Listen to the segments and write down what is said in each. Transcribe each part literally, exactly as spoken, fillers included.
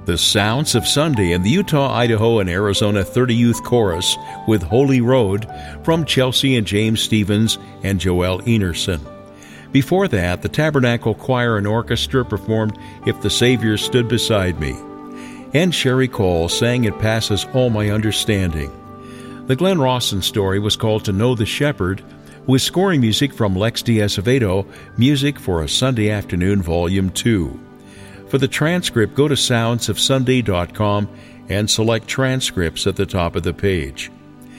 The Sounds of Sunday in the Utah, Idaho, and Arizona thirty Youth Chorus with Holy Road from Chelsea and James Stevens and Joel Enerson. Before that, the Tabernacle Choir and Orchestra performed If the Savior Stood Beside Me. And Sherry Cole sang It Passes All My Understanding. The Glenn Rawson story was called To Know the Shepherd, with scoring music from Lex de Acevedo, Music for a Sunday Afternoon, Volume two. For the transcript, go to sounds of sunday dot com and select Transcripts at the top of the page.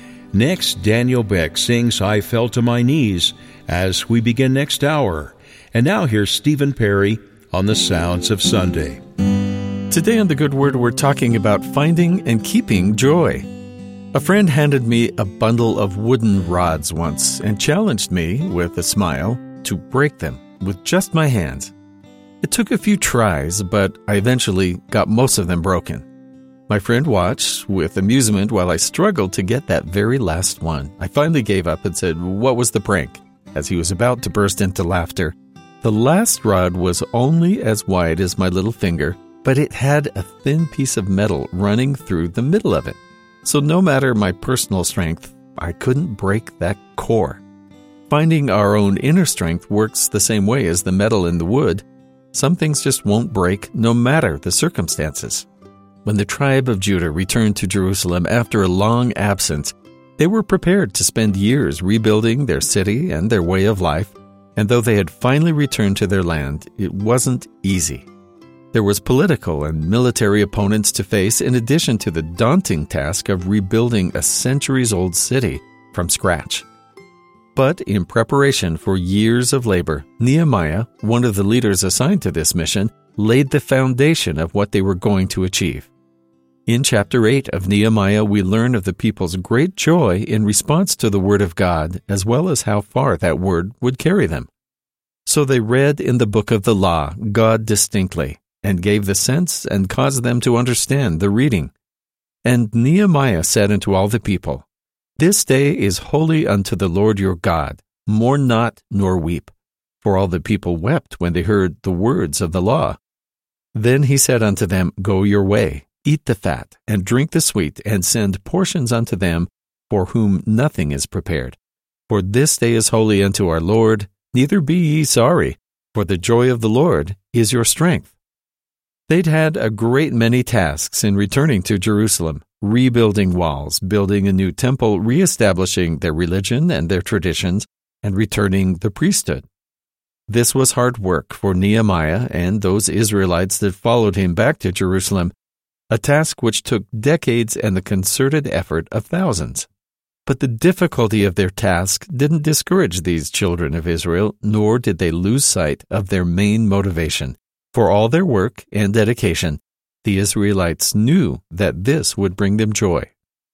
Next, Daniel Beck sings I Fell to My Knees as we begin next hour. And now here's Stephen Perry on the Sounds of Sunday. Today on The Good Word, we're talking about finding and keeping joy. A friend handed me a bundle of wooden rods once and challenged me, with a smile, to break them with just my hands. It took a few tries, but I eventually got most of them broken. My friend watched with amusement while I struggled to get that very last one. I finally gave up and said, "What was the prank?" as he was about to burst into laughter. The last rod was only as wide as my little finger, but it had a thin piece of metal running through the middle of it. So no matter my personal strength, I couldn't break that core. Finding our own inner strength works the same way as the metal in the wood. Some things just won't break no matter the circumstances. When the tribe of Judah returned to Jerusalem after a long absence, they were prepared to spend years rebuilding their city and their way of life, and though they had finally returned to their land, it wasn't easy. There was political and military opponents to face, in addition to the daunting task of rebuilding a centuries-old city from scratch. But in preparation for years of labor, Nehemiah, one of the leaders assigned to this mission, laid the foundation of what they were going to achieve. In chapter eight of Nehemiah, we learn of the people's great joy in response to the Word of God, as well as how far that Word would carry them. So they read in the book of the law God distinctly, and gave the sense and caused them to understand the reading. And Nehemiah said unto all the people, This day is holy unto the Lord your God. Mourn not nor weep. For all the people wept when they heard the words of the law. Then he said unto them, Go your way, eat the fat, and drink the sweet, and send portions unto them for whom nothing is prepared. For this day is holy unto our Lord, neither be ye sorry, for the joy of the Lord is your strength. They'd had a great many tasks in returning to Jerusalem, rebuilding walls, building a new temple, reestablishing their religion and their traditions, and returning the priesthood. This was hard work for Nehemiah and those Israelites that followed him back to Jerusalem, a task which took decades and the concerted effort of thousands. But the difficulty of their task didn't discourage these children of Israel, nor did they lose sight of their main motivation. For all their work and dedication, the Israelites knew that this would bring them joy.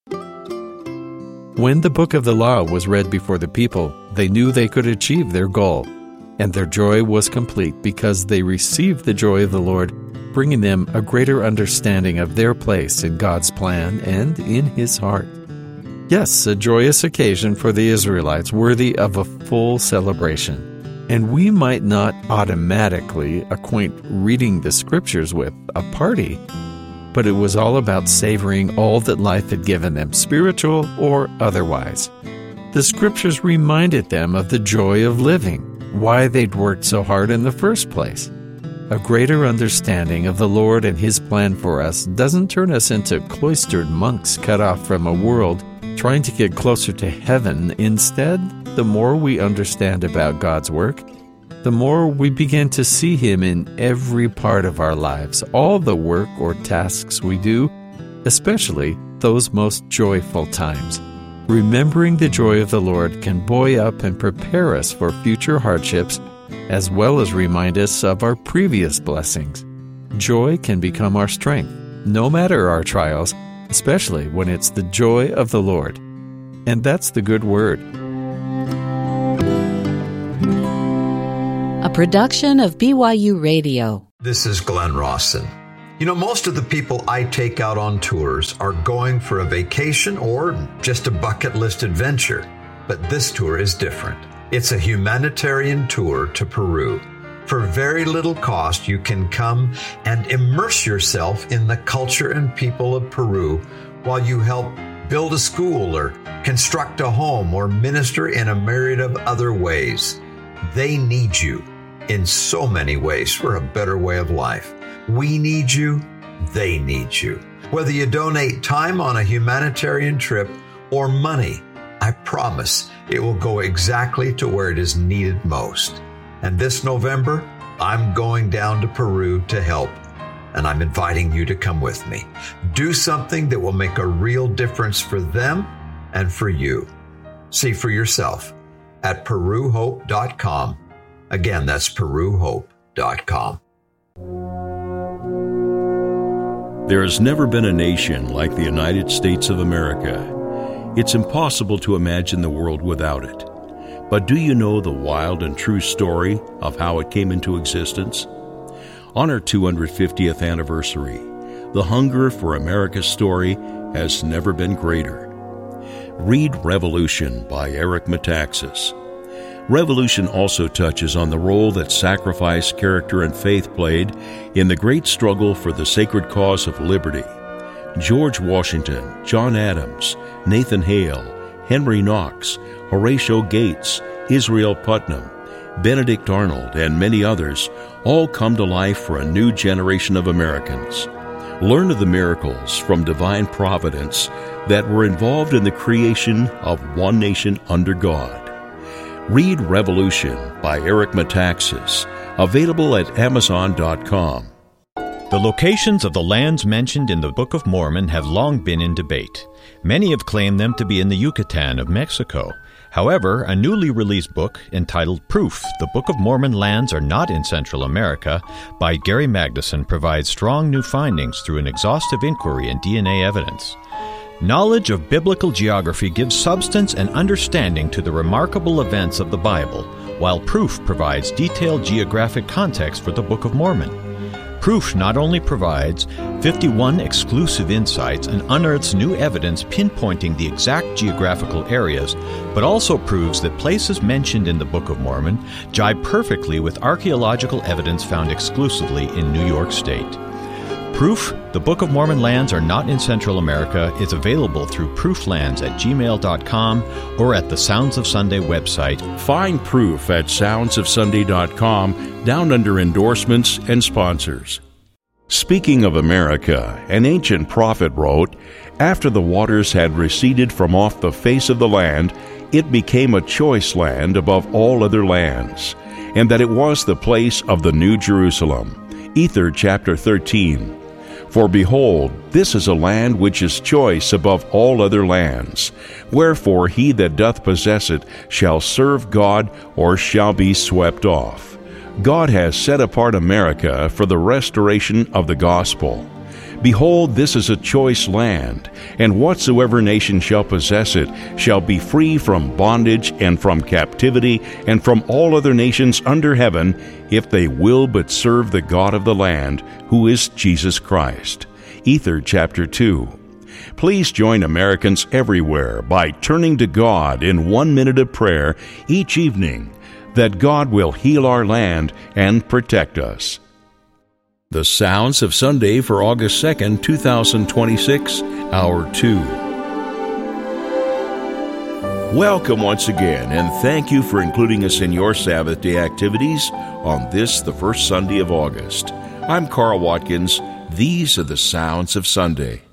When the book of the law was read before the people, they knew they could achieve their goal, and their joy was complete because they received the joy of the Lord, bringing them a greater understanding of their place in God's plan and in His heart. Yes, a joyous occasion for the Israelites, worthy of a full celebration. And we might not automatically acquaint reading the Scriptures with a party, but it was all about savoring all that life had given them, spiritual or otherwise. The Scriptures reminded them of the joy of living, why they'd worked so hard in the first place. A greater understanding of the Lord and His plan for us doesn't turn us into cloistered monks cut off from a world trying to get closer to heaven. Instead, the more we understand about God's work, the more we begin to see Him in every part of our lives, all the work or tasks we do, especially those most joyful times. Remembering the joy of the Lord can buoy up and prepare us for future hardships, as well as remind us of our previous blessings. Joy can become our strength, no matter our trials, especially when it's the joy of the Lord. And that's the good word. A production of B Y U Radio. This is Glenn Rawson. You know, most of the people I take out on tours are going for a vacation or just a bucket list adventure. But this tour is different. It's a humanitarian tour to Peru. For very little cost, you can come and immerse yourself in the culture and people of Peru while you help build a school or construct a home or minister in a myriad of other ways. They need you in so many ways for a better way of life. We need you. They need you. Whether you donate time on a humanitarian trip or money, I promise it will go exactly to where it is needed most. And this November, I'm going down to Peru to help, and I'm inviting you to come with me. Do something that will make a real difference for them and for you. See for yourself at peru hope dot com. Again, that's peru hope dot com. There has never been a nation like the United States of America. It's impossible to imagine the world without it. But do you know the wild and true story of how it came into existence? On our two hundred fiftieth anniversary, the hunger for America's story has never been greater. Read Revolution by Eric Metaxas. Revolution also touches on the role that sacrifice, character, and faith played in the great struggle for the sacred cause of liberty. George Washington, John Adams, Nathan Hale, Henry Knox, Horatio Gates, Israel Putnam, Benedict Arnold, and many others all come to life for a new generation of Americans. Learn of the miracles from divine providence that were involved in the creation of one nation under God. Read Revolution by Eric Metaxas, available at amazon dot com. The locations of the lands mentioned in the Book of Mormon have long been in debate. Many have claimed them to be in the Yucatan of Mexico. However, a newly released book entitled Proof, The Book of Mormon Lands Are Not in Central America by Gary Magnuson provides strong new findings through an exhaustive inquiry and D N A evidence. Knowledge of biblical geography gives substance and understanding to the remarkable events of the Bible, while Proof provides detailed geographic context for the Book of Mormon. Proof not only provides fifty-one exclusive insights and unearths new evidence pinpointing the exact geographical areas, but also proves that places mentioned in the Book of Mormon jibe perfectly with archaeological evidence found exclusively in New York State. Proof, The Book of Mormon Lands Are Not in Central America is available through prooflands at gmail dot com or at the Sounds of Sunday website. Find Proof at sounds of sunday dot com down under endorsements and sponsors. Speaking of America, an ancient prophet wrote, "After the waters had receded from off the face of the land, it became a choice land above all other lands, and that it was the place of the New Jerusalem." Ether chapter thirteen. For behold, this is a land which is choice above all other lands. Wherefore he that doth possess it shall serve God, or shall be swept off. God has set apart America for the restoration of the gospel. Behold, this is a choice land, and whatsoever nation shall possess it shall be free from bondage and from captivity and from all other nations under heaven, if they will but serve the God of the land, who is Jesus Christ. Ether chapter two. Please join Americans everywhere by turning to God in one minute of prayer each evening, that God will heal our land and protect us. The Sounds of Sunday for August second, two thousand twenty-six, Hour two. Welcome once again, and thank you for including us in your Sabbath day activities on this, the first Sunday of August. I'm Carl Watkins. These are the Sounds of Sunday.